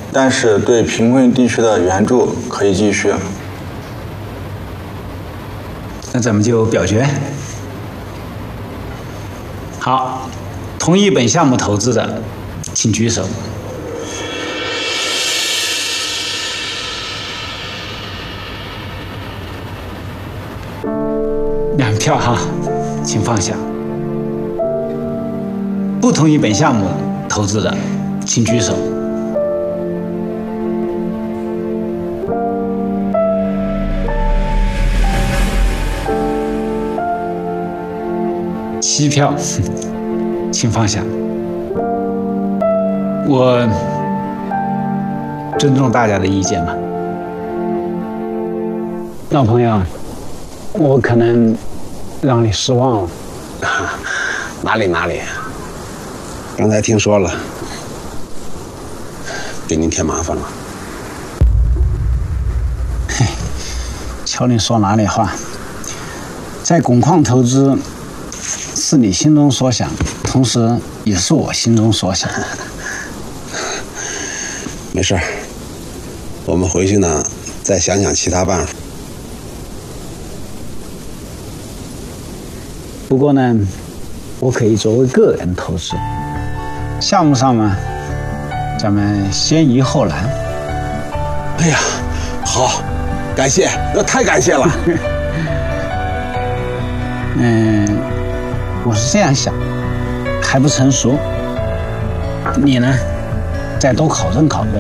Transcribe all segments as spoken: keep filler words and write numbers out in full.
但是对贫困地区的援助可以继续。 那咱们就表决。好，同意本项目投资的，请举手。两票哈，请放下。不同意本项目投资的，请举手。七票，请放下。我尊重大家的意见嘛。老朋友，我可能让你失望了。 哪里哪里，刚才听说了，给您添麻烦了。 嘿，瞧你说哪里话，在汞矿投资是你心中所想，同时也是我心中所想。 没事儿，我们回去呢再想想其他办法。 不过呢，我可以作为个人投资，项目上嘛，咱们先易后难。 哎呀，好，感谢，那太感谢了。 嗯，我是这样想，还不成熟，你呢，再多考证考证。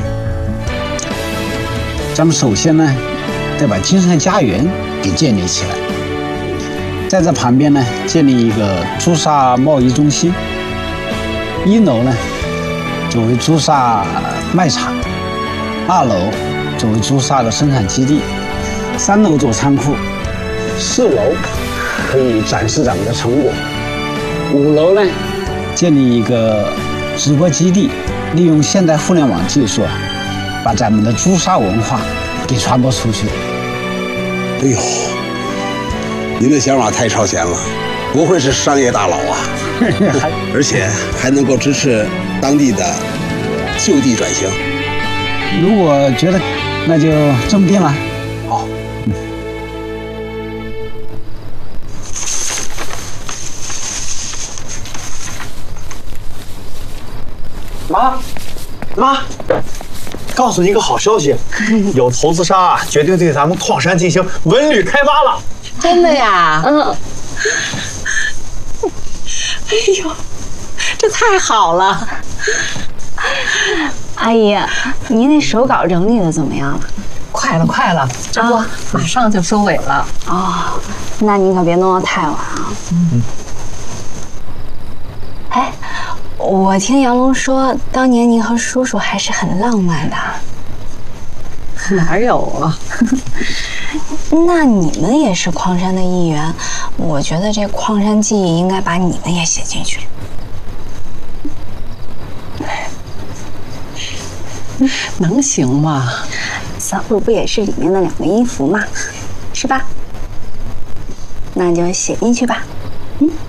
咱们首先呢，得把金山家园给建立起来。在这旁边呢，建立一个朱砂贸易中心。一楼呢，作为朱砂卖场；二楼作为朱砂的生产基地；三楼做仓库；四楼可以展示咱们的成果；五楼呢，建立一个直播基地，利用现代互联网技术啊，把咱们的朱砂文化给传播出去。 哎呦！您的想法太超前了，不愧是商业大佬啊！而且还能够支持当地的就地转型。 如果觉得，那就这么定了。 好。嗯。 妈，妈，告诉你一个好消息，有投资商啊决定对咱们矿山进行文旅开发了。 真的呀？ 嗯。 哎呦，这太好了！ 阿姨，您那手稿整理的怎么样了？ 快了，快了，这不、啊、马上就收尾了。 哦，那您可别弄得太晚啊。嗯。哎，我听杨龙说，当年您和叔叔还是很浪漫的。 哪有啊？ 那你们也是矿山的一员，我觉得这矿山记忆应该把你们也写进去。 能行吗？ 小鹿不也是里面的两个音符吗？是吧？那就写进去吧。嗯。